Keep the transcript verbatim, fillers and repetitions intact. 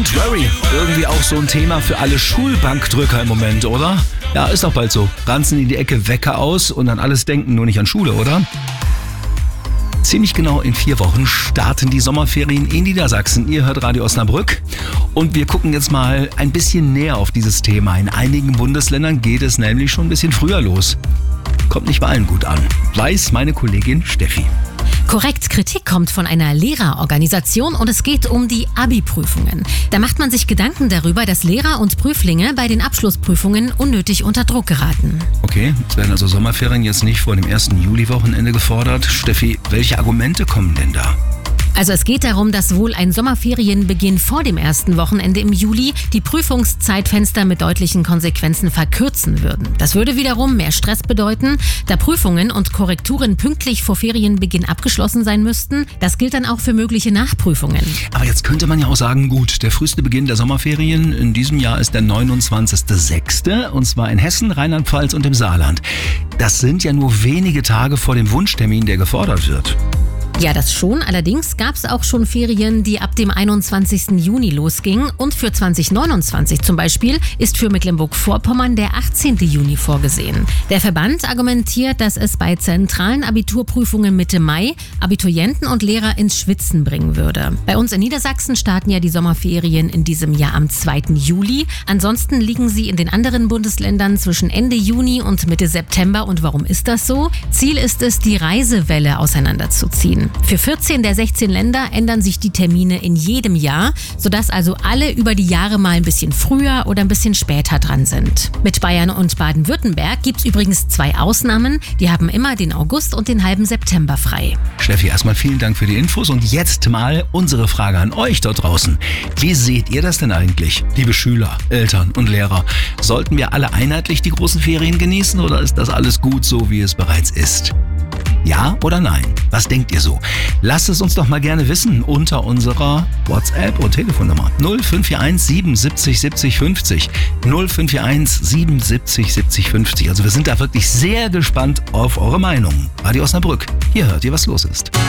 Don't worry, irgendwie auch so ein Thema für alle Schulbankdrücker im Moment, oder? Ja, ist doch bald so. Ranzen in die Ecke, Wecker aus und an alles denken, nur nicht an Schule, oder? Ziemlich genau in vier Wochen starten die Sommerferien in Niedersachsen. Ihr hört Radio Osnabrück und wir gucken jetzt mal ein bisschen näher auf dieses Thema. In einigen Bundesländern geht es nämlich schon ein bisschen früher los. Kommt nicht bei allen gut an, weiß meine Kollegin Steffi. Korrekt, Kritik kommt von einer Lehrerorganisation und es geht um die Abi-Prüfungen. Da macht man sich Gedanken darüber, dass Lehrer und Prüflinge bei den Abschlussprüfungen unnötig unter Druck geraten. Okay, es werden also Sommerferien jetzt nicht vor dem ersten Juli-Wochenende gefordert. Steffi, welche Argumente kommen denn da? Also es geht darum, dass wohl ein Sommerferienbeginn vor dem ersten Wochenende im Juli die Prüfungszeitfenster mit deutlichen Konsequenzen verkürzen würden. Das würde wiederum mehr Stress bedeuten, da Prüfungen und Korrekturen pünktlich vor Ferienbeginn abgeschlossen sein müssten. Das gilt dann auch für mögliche Nachprüfungen. Aber jetzt könnte man ja auch sagen, gut, der früheste Beginn der Sommerferien in diesem Jahr ist der neunundzwanzigster sechster und zwar in Hessen, Rheinland-Pfalz und im Saarland. Das sind ja nur wenige Tage vor dem Wunschtermin, der gefordert wird. Ja, das schon. Allerdings gab es auch schon Ferien, die ab dem einundzwanzigsten Juni losgingen. Und für zwanzig neunundzwanzig zum Beispiel ist für Mecklenburg-Vorpommern der achtzehnten Juni vorgesehen. Der Verband argumentiert, dass es bei zentralen Abiturprüfungen Mitte Mai Abiturienten und Lehrer ins Schwitzen bringen würde. Bei uns in Niedersachsen starten ja die Sommerferien in diesem Jahr am zweiten Juli. Ansonsten liegen sie in den anderen Bundesländern zwischen Ende Juni und Mitte September. Und warum ist das so? Ziel ist es, die Reisewelle auseinanderzuziehen. Für vierzehn der sechzehn Länder ändern sich die Termine in jedem Jahr, sodass also alle über die Jahre mal ein bisschen früher oder ein bisschen später dran sind. Mit Bayern und Baden-Württemberg gibt es übrigens zwei Ausnahmen. Die haben immer den August und den halben September frei. Steffi, erstmal vielen Dank für die Infos und jetzt mal unsere Frage an euch dort draußen. Wie seht ihr das denn eigentlich, liebe Schüler, Eltern und Lehrer? Sollten wir alle einheitlich die großen Ferien genießen oder ist das alles gut so, wie es bereits ist? Ja oder nein? Was denkt ihr so? Lasst es uns doch mal gerne wissen unter unserer WhatsApp- und Telefonnummer null fünf vier eins siebenundsiebzig siebzig fünfzig. null fünf vier eins siebenundsiebzig siebzig fünfzig. Also wir sind da wirklich sehr gespannt auf eure Meinung. Radio Osnabrück, hier hört ihr, was los ist.